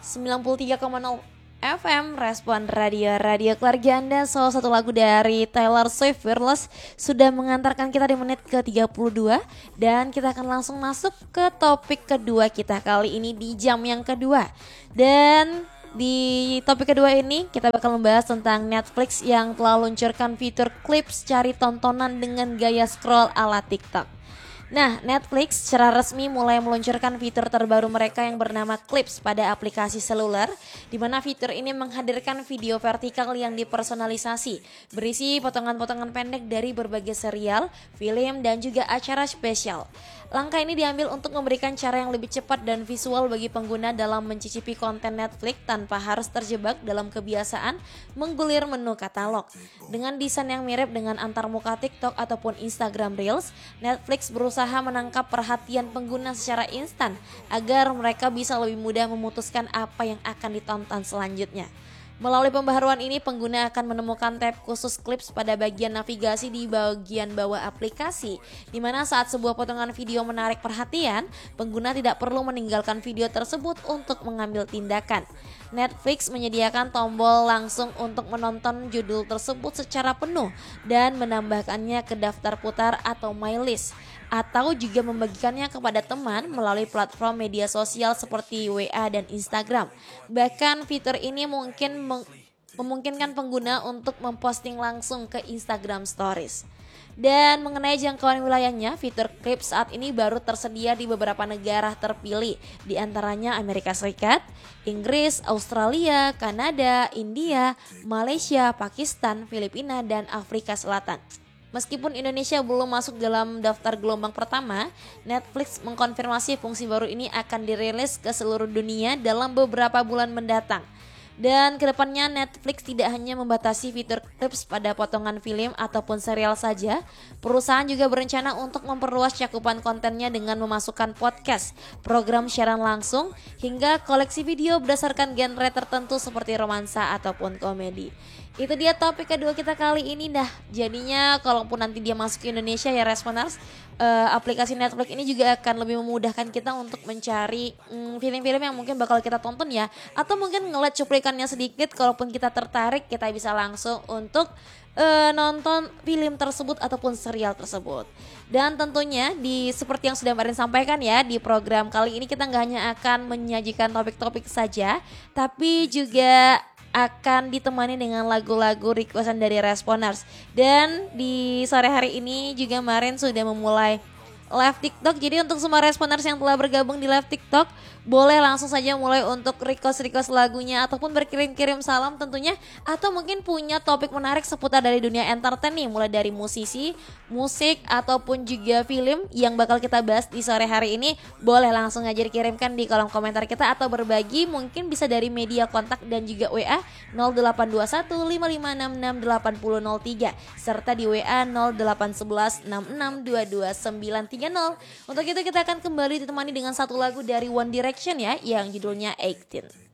93,0 FM Respon Radio keluarga Anda. Salah satu lagu dari Taylor Swift, Fearless, sudah mengantarkan kita di menit ke-32. Dan kita akan langsung masuk ke topik kedua kita kali ini di jam yang kedua. Dan di topik kedua ini kita bakal membahas tentang Netflix yang telah luncurkan fitur clips cari tontonan dengan gaya scroll ala TikTok. Nah, Netflix secara resmi mulai meluncurkan fitur terbaru mereka yang bernama Clips pada aplikasi seluler, di mana fitur ini menghadirkan video vertikal yang dipersonalisasi, berisi potongan-potongan pendek dari berbagai serial, film, dan juga acara spesial. Langkah ini diambil untuk memberikan cara yang lebih cepat dan visual bagi pengguna dalam mencicipi konten Netflix tanpa harus terjebak dalam kebiasaan menggulir menu katalog. Dengan desain yang mirip dengan antarmuka TikTok ataupun Instagram Reels, Netflix berusaha menangkap perhatian pengguna secara instan agar mereka bisa lebih mudah memutuskan apa yang akan ditonton selanjutnya. Melalui pembaharuan ini, pengguna akan menemukan tab khusus Clips pada bagian navigasi di bagian bawah aplikasi, di mana saat sebuah potongan video menarik perhatian, pengguna tidak perlu meninggalkan video tersebut untuk mengambil tindakan. Netflix menyediakan tombol langsung untuk menonton judul tersebut secara penuh dan menambahkannya ke daftar putar atau my list, atau juga membagikannya kepada teman melalui platform media sosial seperti WA dan Instagram. Bahkan fitur ini memungkinkan pengguna untuk memposting langsung ke Instagram Stories. Dan mengenai jangkauan wilayahnya, fitur Clips saat ini baru tersedia di beberapa negara terpilih, di antaranya Amerika Serikat, Inggris, Australia, Kanada, India, Malaysia, Pakistan, Filipina, dan Afrika Selatan. Meskipun Indonesia belum masuk dalam daftar gelombang pertama, Netflix mengkonfirmasi fungsi baru ini akan dirilis ke seluruh dunia dalam beberapa bulan mendatang. Dan kedepannya Netflix tidak hanya membatasi fitur clips pada potongan film ataupun serial saja, perusahaan juga berencana untuk memperluas cakupan kontennya dengan memasukkan podcast, program siaran langsung, hingga koleksi video berdasarkan genre tertentu seperti romansa ataupun komedi. Itu dia topik kedua kita kali ini dah. Jadinya kalaupun nanti dia masuk ke Indonesia ya Responers, aplikasi Netflix ini juga akan lebih memudahkan kita untuk mencari film-film yang mungkin bakal kita tonton ya. Atau mungkin ngeliat cuplikannya sedikit, kalaupun kita tertarik kita bisa langsung untuk nonton film tersebut ataupun serial tersebut. Dan tentunya seperti yang sudah Marin sampaikan ya, di program kali ini kita gak hanya akan menyajikan topik-topik saja, tapi juga akan ditemani dengan lagu-lagu requestan dari Responers. Dan di sore hari ini juga Marin sudah memulai live TikTok. Jadi untuk semua Responers yang telah bergabung di live TikTok, boleh langsung saja mulai untuk request lagunya ataupun berkirim-kirim salam tentunya, atau mungkin punya topik menarik seputar dari dunia entertain nih, mulai dari musisi, musik ataupun juga film yang bakal kita bahas di sore hari ini. Boleh langsung aja dikirimkan di kolom komentar kita atau berbagi, mungkin bisa dari media kontak dan juga WA 082155668003 serta di WA 0811662290. Untuk itu kita akan kembali ditemani dengan satu lagu dari One Direction ya, yang judulnya 18.